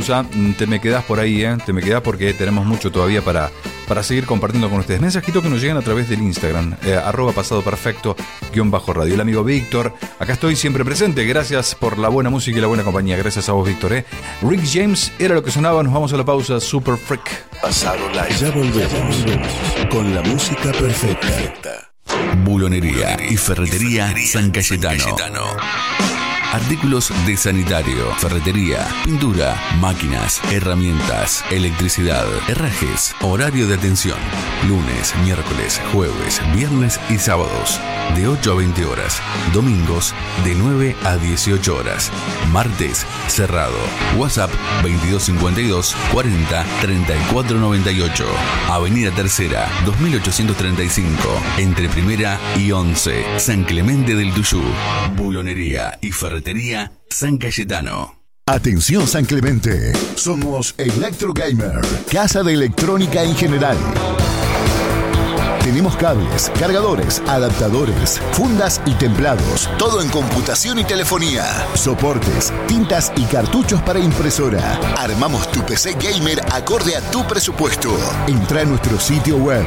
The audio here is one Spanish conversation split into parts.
Te me quedás por ahí, te me quedás porque tenemos mucho todavía para seguir compartiendo con ustedes. Mensajitos que nos llegan a través del Instagram, @pasadoperfecto_radio. El amigo Víctor, acá estoy siempre presente. Gracias por la buena música y la buena compañía. Gracias a vos, Víctor. Rick James era lo que sonaba. Nos vamos a la pausa. Super Freak. Pasado Live. Ya volvemos con la música perfecta. Bulonería y ferretería San Cayetano. Artículos de sanitario, ferretería, pintura, máquinas, herramientas, electricidad, herrajes, horario de atención. Lunes, miércoles, jueves, viernes y sábados, de 8 a 20 horas. Domingos, de 9 a 18 horas. Martes, cerrado. WhatsApp 2252 40 34 98. Avenida Tercera, 2835. Entre Primera y 11. San Clemente del Tuyú. Bulonería y ferretería San Cayetano. Atención San Clemente, somos Electrogamer, casa de electrónica en general. Tenemos cables, cargadores, adaptadores, fundas y templados, todo en computación y telefonía, soportes, tintas y cartuchos para impresora. Armamos tu PC gamer acorde a tu presupuesto. Entra a nuestro sitio web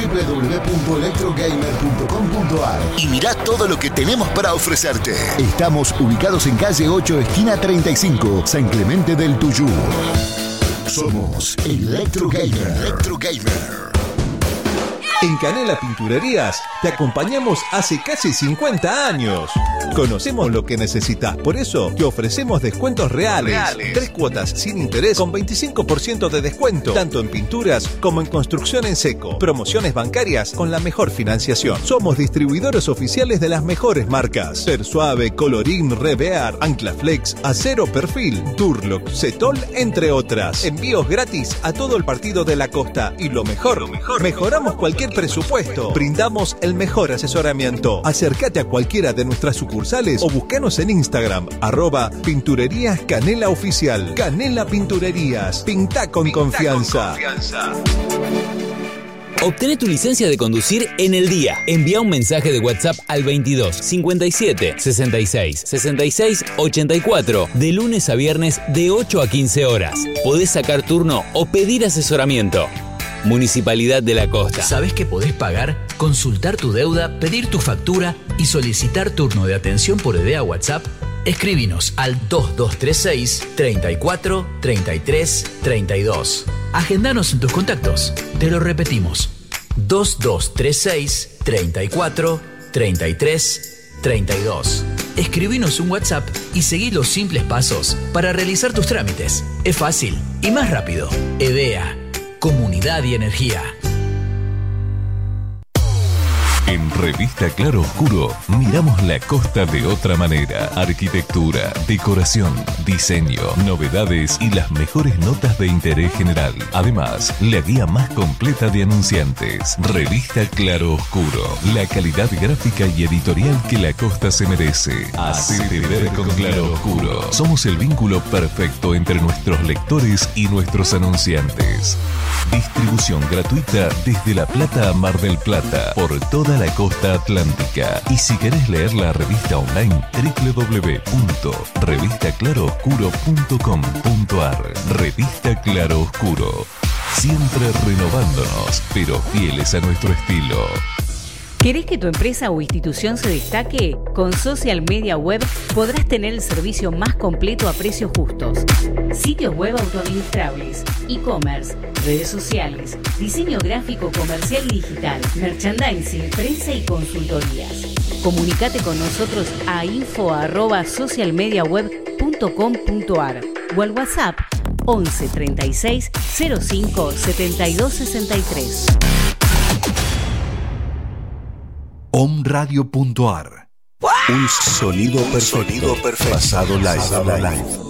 www.electrogamer.com.ar y mirá todo lo que tenemos para ofrecerte. Estamos ubicados en calle 8, esquina 35, San Clemente del Tuyú. Somos Electrogamer. Electrogamer. En Canela Pinturerías te acompañamos hace casi 50 años. Conocemos lo que necesitas, por eso te ofrecemos descuentos reales. 3 cuotas sin interés con 25% de descuento, tanto en pinturas como en construcción en seco. Promociones bancarias con la mejor financiación. Somos distribuidores oficiales de las mejores marcas: Persuave, Colorín, Revear, Anclaflex, Acero Perfil, Durlock, Cetol, entre otras. Envíos gratis a todo el partido de la costa. Y lo mejor, mejoramos cualquier presupuesto. Brindamos el mejor asesoramiento. Acércate a cualquiera de nuestras sucursales o búscanos en Instagram, @Pinturerías Canela Oficial. Canela Pinturerías. Pinta con confianza. Obtené tu licencia de conducir en el día. Envía un mensaje de WhatsApp al 22 57 66 66 84 de lunes a viernes de 8 a 15 horas. Podés sacar turno o pedir asesoramiento. Municipalidad de la Costa. ¿Sabés que podés pagar, consultar tu deuda, pedir tu factura y solicitar turno de atención por EDEA WhatsApp? Escríbinos al 2236 34 33 32. Agendanos en tus contactos. Te lo repetimos. 2236 34 33 32. Escribinos un WhatsApp y seguí los simples pasos para realizar tus trámites. Es fácil y más rápido. EDEA. Comunidad y energía. En Revista Claro Oscuro miramos la costa de otra manera. Arquitectura, decoración, diseño, novedades y las mejores notas de interés general. Además, la guía más completa de anunciantes. Revista Claro Oscuro. La calidad gráfica y editorial que la costa se merece. Hacete ver con Claro Oscuro. Somos el vínculo perfecto entre nuestros lectores y nuestros anunciantes. Distribución gratuita desde La Plata a Mar del Plata por toda la costa atlántica. Y si querés leer la revista online, www.revistaclarooscuro.com.ar. Revista Claro Oscuro. Siempre renovándonos, pero fieles a nuestro estilo. ¿Querés que tu empresa o institución se destaque? Con Social Media Web podrás tener el servicio más completo a precios justos. Sitios web autoadministrables, e-commerce, redes sociales, diseño gráfico comercial y digital, merchandising, prensa y consultorías. Comunicate con nosotros a info@socialmediaweb.com.ar o al WhatsApp 11 36 05 72 63. Omradio.ar. Un sonido perfecto. Pasado live.